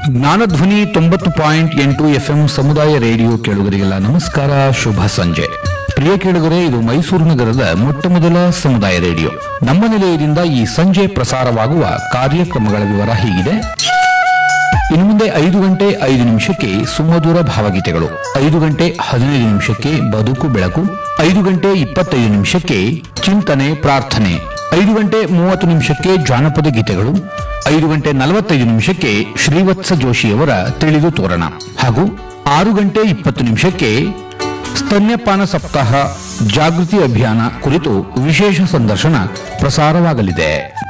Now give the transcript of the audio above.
Jnanadhwani 90.8 FM ಸಮುದಾಯ radio ಕೇಳುಗರಿಗೆಲ್ಲ ನಮಸ್ಕಾರ, ಶುಭ ಸಂಜೆ. ಪ್ರಿಯ ಕೇಳುಗರೆ, ಇದು ಮೈಸೂರು ನಗರದ ಮೊಟ್ಟಮೊದಲ ಸಮುದಾಯ ರೇಡಿಯೋ. ನಮ್ಮ ನಿಲಯದಿಂದ ಈ ಸಂಜೆ ಪ್ರಸಾರವಾಗುವ ಕಾರ್ಯಕ್ರಮಗಳ ವಿವರ ಹೀಗಿದೆ. ಇನ್ನು ಮುಂದೆ 5 ಗಂಟೆ 5 ನಿಮಿಷಕ್ಕೆ ಸುಮಧುರ ಭಾವಗೀತೆಗಳು, 5 ಗಂಟೆ 15 ನಿಮಿಷಕ್ಕೆ ಬದುಕು ಬೆಳಕು, 5 ಗಂಟೆ 25 ನಿಮಿಷಕ್ಕೆ ಚಿಂತನೆ ಪ್ರಾರ್ಥನೆ, 5 ಗಂಟೆ 30 ನಿಮಿಷಕ್ಕೆ ಜಾನಪದ ಗೀತೆಗಳು, 5 ಗಂಟೆ 45 ನಿಮಿಷಕ್ಕೆ ಶ್ರೀವತ್ಸ ಜೋಶಿಯವರ ತಿಳಿದು ತೋರಣ ಹಾಗೂ 6 ಗಂಟೆ 20 ನಿಮಿಷಕ್ಕೆ ಸ್ತನ್ಯಪಾನ ಸಪ್ತಾಹ ಜಾಗೃತಿ ಅಭಿಯಾನ ಕುರಿತು ವಿಶೇಷ ಸಂದರ್ಶನ ಪ್ರಸಾರವಾಗಲಿದೆ.